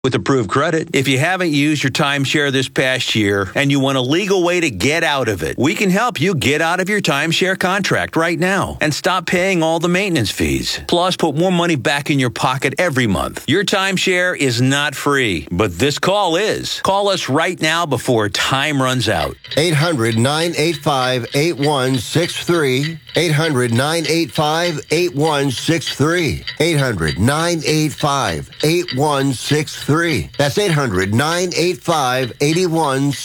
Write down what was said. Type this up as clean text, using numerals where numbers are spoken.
with approved credit. If you haven't used your timeshare this past year and you want a legal way to get out of it, we can help you get out of your timeshare contract right now and stop paying all the maintenance fees. Plus, put more money back in your pocket every month. Your timeshare is not free, but this call is. Call us right now before time runs out. 800-985-8163. 800-985-8163. 800-985-8163. That's 800-985-8163.